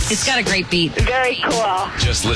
It's got a great beat. Very cool. Just listen